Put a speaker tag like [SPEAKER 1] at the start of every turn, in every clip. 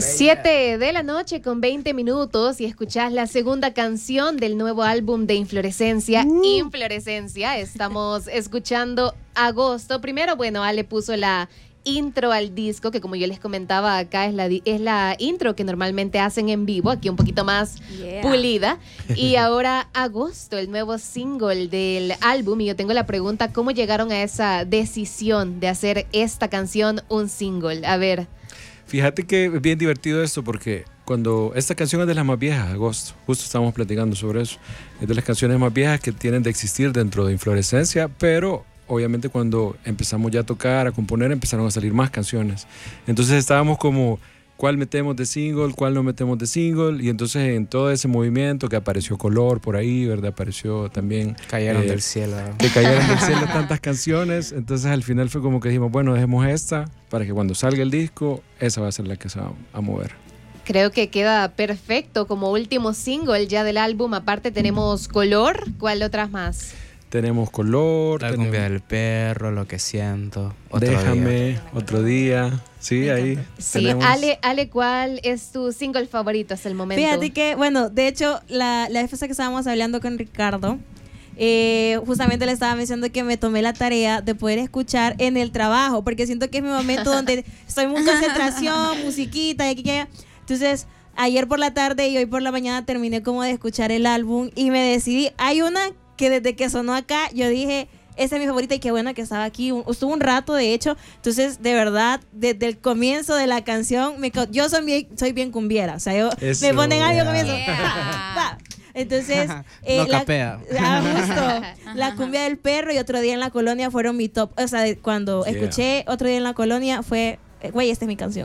[SPEAKER 1] 7 de la noche con 20 minutos y escuchás la segunda canción del nuevo álbum de Inflorescencia, Inflorescencia. Estamos escuchando Agosto. Primero, bueno, Ale puso la intro al disco, que como yo les comentaba acá es la intro que normalmente hacen en vivo, aquí un poquito más pulida. Y ahora Agosto, el nuevo single del álbum. Y yo tengo la pregunta, ¿cómo llegaron a esa decisión de hacer esta canción un single? A ver.
[SPEAKER 2] Fíjate que es bien divertido esto porque cuando esta canción es de las más viejas, Agosto, justo estábamos platicando sobre eso, es de las canciones más viejas que tienen de existir dentro de Inflorescencia, pero obviamente cuando empezamos ya a tocar, a componer, empezaron a salir más canciones. Entonces estábamos como, ¿cuál metemos de single? ¿Cuál no metemos de single? Y entonces en todo ese movimiento que apareció Color por ahí, ¿verdad? Apareció también...
[SPEAKER 3] Cayeron del cielo.
[SPEAKER 2] Que cayeron del cielo tantas canciones. Entonces al final fue como que dijimos, bueno, dejemos esta para que cuando salga el disco, esa va a ser la que se va a mover.
[SPEAKER 1] Creo que queda perfecto como último single ya del álbum. Aparte tenemos Color. ¿Cuál otras más?
[SPEAKER 2] Tenemos Color,
[SPEAKER 3] La cumbia del perro, Lo que siento,
[SPEAKER 2] Déjame, Otro día. Sí, ahí
[SPEAKER 1] sí,
[SPEAKER 2] tenemos.
[SPEAKER 1] Ale, ¿cuál es tu single favorito hasta el momento?
[SPEAKER 4] Fíjate que, bueno, de hecho, la vez que estábamos hablando con Ricardo, justamente le estaba mencionando que me tomé la tarea de poder escuchar en el trabajo, porque siento que es mi momento donde estoy en concentración, musiquita, y aquí que allá. Entonces, ayer por la tarde y hoy por la mañana terminé como de escuchar el álbum y me decidí. Hay una que desde que sonó acá, yo dije, esa es mi favorita y qué bueno que estaba aquí. Estuvo un rato, de hecho. Entonces, de verdad, desde el comienzo de la canción, yo soy bien cumbiera. O sea, me ponen algo comienzo. Entonces,
[SPEAKER 3] no capea.
[SPEAKER 4] Justo, la cumbia del perro y Otro día en la colonia fueron mi top. O sea, cuando escuché Otro día en la colonia fue... Güey, esta es mi canción.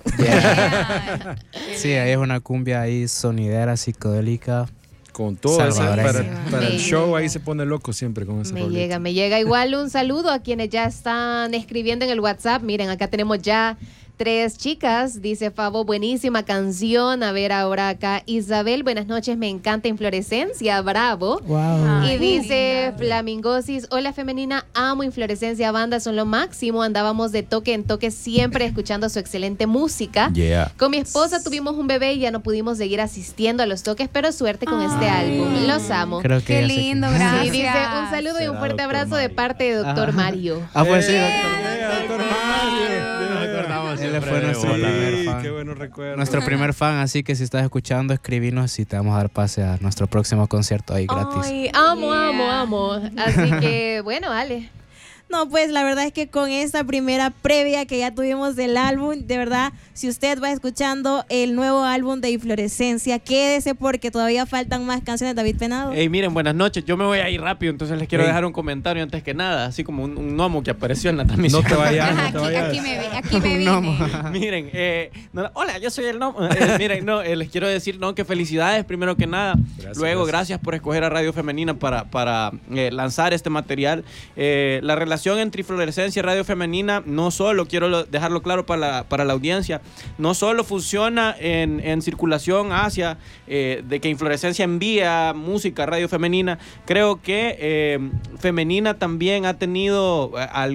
[SPEAKER 3] Sí, ahí es una cumbia ahí sonidera, psicodélica.
[SPEAKER 2] Con todo eso, para el show ahí se pone loco siempre con esa rolita.
[SPEAKER 1] Me llega igual un saludo a quienes ya están escribiendo en el WhatsApp. Miren, acá tenemos ya 3 chicas, dice Fabo, buenísima canción. A ver, ahora acá Isabel, buenas noches, me encanta Inflorescencia, bravo.
[SPEAKER 4] Wow.
[SPEAKER 1] Y dice Flamingosis, hola femenina, amo Inflorescencia, banda, son lo máximo. Andábamos de toque en toque siempre escuchando su excelente música. Con mi esposa tuvimos un bebé y ya no pudimos seguir asistiendo a los toques, pero suerte con este álbum, los amo.
[SPEAKER 3] Creo que
[SPEAKER 5] qué lindo, gracias.
[SPEAKER 1] Sí, dice un saludo y un fuerte abrazo de parte de Doctor Mario.
[SPEAKER 3] Pues sí,
[SPEAKER 2] Doctor Mario.
[SPEAKER 3] Él fue nuestro primer fan.
[SPEAKER 2] Qué buenos recuerdos.
[SPEAKER 3] Nuestro primer fan, así que si estás escuchando, escribinos y te vamos a dar pase a nuestro próximo concierto ahí gratis.
[SPEAKER 1] Ay, amo. Así que, bueno, Ale.
[SPEAKER 4] No, pues la verdad es que con esta primera previa que ya tuvimos del álbum, de verdad, si usted va escuchando el nuevo álbum de Inflorescencia, quédese porque todavía faltan más canciones de David Penado.
[SPEAKER 6] Hey, miren, buenas noches. Yo me voy a ir rápido, entonces les quiero dejar un comentario antes que nada, así como un gnomo que apareció en la transmisión.
[SPEAKER 2] No te vayas,
[SPEAKER 5] Aquí me vine.
[SPEAKER 6] Miren, hola, yo soy el gnomo. Miren, les quiero decir que felicidades primero que nada. Gracias por escoger a Radio Femenina para lanzar este material. La relación entre Inflorescencia y Radio Femenina no solo, quiero dejarlo claro para la audiencia, no solo funciona en circulación hacia de que Inflorescencia envía música a Radio Femenina. Creo que Femenina también ha tenido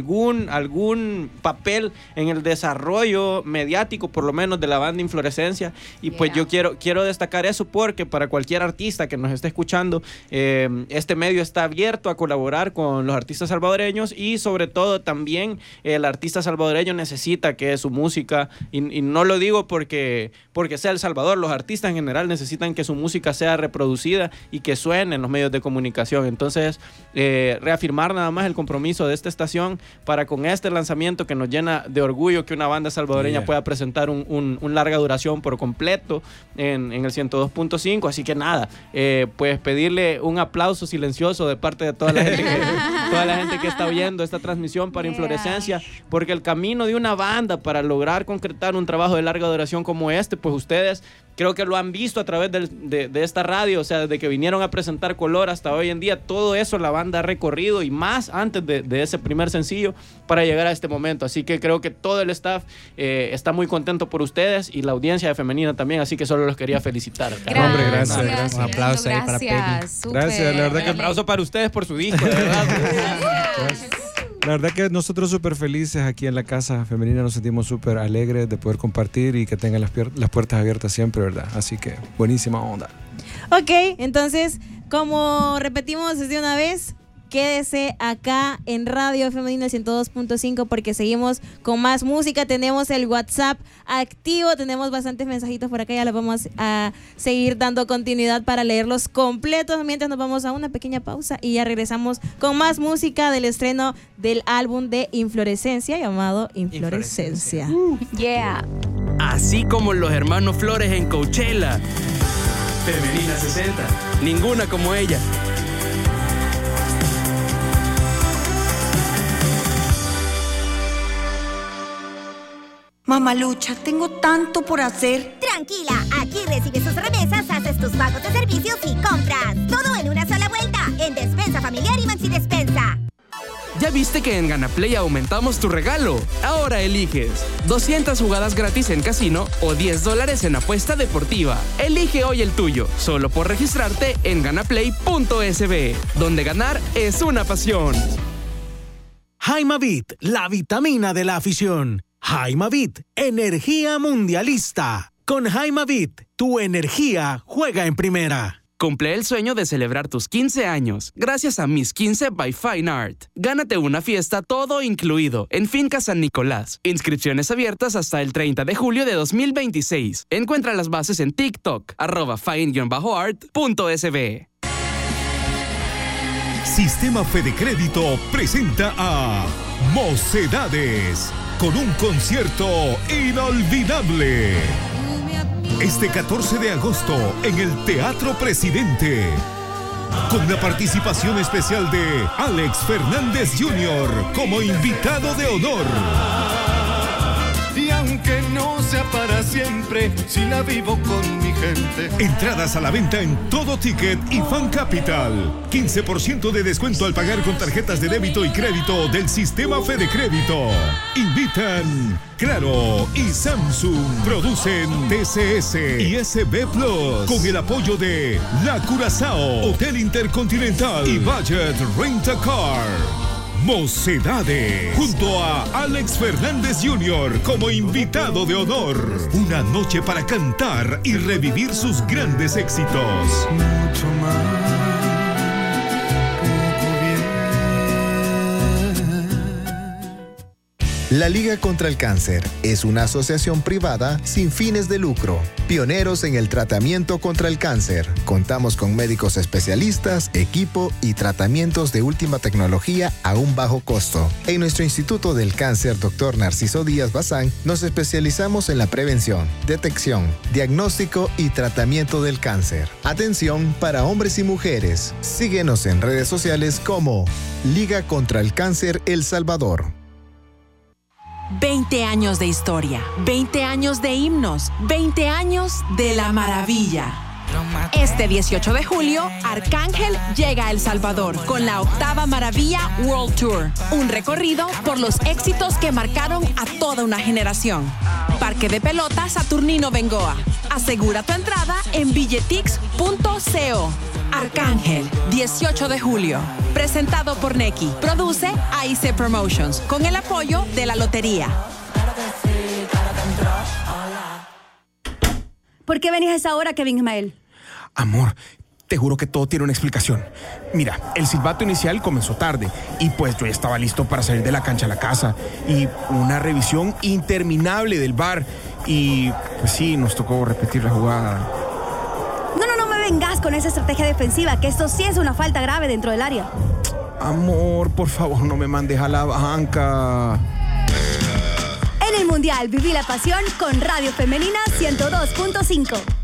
[SPEAKER 6] algún papel en el desarrollo mediático, por lo menos de la banda Inflorescencia, y pues yo quiero destacar eso porque para cualquier artista que nos esté escuchando, este medio está abierto a colaborar con los artistas salvadoreños y sobre todo también el artista salvadoreño necesita que su música, y no lo digo porque sea El Salvador, los artistas en general necesitan que su música sea reproducida y que suene en los medios de comunicación. Entonces, reafirmar nada más el compromiso de esta estación para con este lanzamiento que nos llena de orgullo que una banda salvadoreña pueda presentar un larga duración por completo en el 102.5. Así que nada, pues pedirle un aplauso silencioso de parte de toda la gente que está oyendo esta transmisión para Inflorescencia, porque el camino de una banda para lograr concretar un trabajo de larga duración como este, pues ustedes creo que lo han visto a través de esta radio, o sea, desde que vinieron a presentar Color hasta hoy en día, todo eso la banda ha recorrido y más antes de ese primer sencillo para llegar a este momento. Así que creo que todo el staff está muy contento por ustedes y la audiencia de Femenina también, así que solo los quería felicitar.
[SPEAKER 2] Gracias.
[SPEAKER 3] Un aplauso ahí para Peggy.
[SPEAKER 2] Gracias, la verdad que
[SPEAKER 6] un aplauso para ustedes por su disco, de verdad.
[SPEAKER 2] La verdad que nosotros súper felices aquí en la Casa Femenina, nos sentimos súper alegres de poder compartir y que tengan las puertas abiertas siempre, ¿verdad? Así que buenísima onda.
[SPEAKER 4] Ok, entonces, como repetimos desde una vez, quédese acá en Radio Femenina 102.5 porque seguimos con más música. Tenemos el WhatsApp activo, tenemos bastantes mensajitos por acá, ya los vamos a seguir dando continuidad para leerlos completos mientras nos vamos a una pequeña pausa y ya regresamos con más música del estreno del álbum de Inflorescencia llamado Inflorescencia.
[SPEAKER 5] Yeah.
[SPEAKER 7] Así como los hermanos Flores en Coachella. Femenina 60, ninguna como ella.
[SPEAKER 8] Mamalucha, tengo tanto por hacer.
[SPEAKER 9] Tranquila, aquí recibes tus remesas, haces tus pagos de servicios y compras. Todo en una sola vuelta, en Despensa Familiar y Maxi Despensa.
[SPEAKER 7] ¿Ya viste que en Ganaplay aumentamos tu regalo? Ahora eliges 200 jugadas gratis en casino o $10 en apuesta deportiva. Elige hoy el tuyo, solo por registrarte en ganaplay.sb, donde ganar es una pasión.
[SPEAKER 10] Jaimavit, la vitamina de la afición. Jaimavit, energía mundialista. Con Jaimavit, tu energía juega en primera.
[SPEAKER 7] Cumple el sueño de celebrar tus 15 años gracias a Miss 15 by Fine Art. Gánate una fiesta todo incluido en Finca San Nicolás. Inscripciones abiertas hasta el 30 de julio de 2026. Encuentra las bases en TikTok, @fine-art.sb.
[SPEAKER 11] Sistema Fede Crédito presenta a Mocedades con un concierto inolvidable. Este 14 de agosto en el Teatro Presidente, con la participación especial de Alex Fernández Jr. como invitado de honor.
[SPEAKER 12] Y aunque no sea para siempre, si la vivo con mi gente.
[SPEAKER 11] Entradas a la venta en Todo Ticket y Fan Capital. 15% de descuento al pagar con tarjetas de débito y crédito del Sistema Fede Crédito. Invitan Claro y Samsung. Producen TCS y SB Plus. Con el apoyo de La Curazao, Hotel Intercontinental y Budget Rent a Car. Mocedades, junto a Alex Fernández Jr. como invitado de honor. Una noche para cantar y revivir sus grandes éxitos.
[SPEAKER 12] Mucho más.
[SPEAKER 13] La Liga contra el Cáncer es una asociación privada sin fines de lucro, pioneros en el tratamiento contra el cáncer. Contamos con médicos especialistas, equipo y tratamientos de última tecnología a un bajo costo. En nuestro Instituto del Cáncer, Dr. Narciso Díaz Bazán, nos especializamos en la prevención, detección, diagnóstico y tratamiento del cáncer. Atención para hombres y mujeres. Síguenos en redes sociales como Liga contra el Cáncer El Salvador.
[SPEAKER 14] 20 años de historia, 20 años de himnos, 20 años de la maravilla. Este 18 de julio, Arcángel llega a El Salvador con la 8ª Maravilla World Tour, un recorrido por los éxitos que marcaron a toda una generación. Parque de Pelota Saturnino Bengoa. Asegura tu entrada en billetix.co. Arcángel, 18 de julio. Presentado por Neki. Produce AIC Promotions, con el apoyo de la Lotería.
[SPEAKER 5] ¿Por qué venís a esa hora, Kevin Ismael?
[SPEAKER 15] Amor, te juro que todo tiene una explicación. Mira, el silbato inicial comenzó tarde y pues yo ya estaba listo para salir de la cancha a la casa. Y una revisión interminable del VAR. Y pues sí, nos tocó repetir la jugada.
[SPEAKER 5] No me vengas con esa estrategia defensiva, que esto sí es una falta grave dentro del área.
[SPEAKER 15] Amor, por favor, no me mandes a la banca.
[SPEAKER 5] En el Mundial viví la pasión con Radio Femenina 102.5.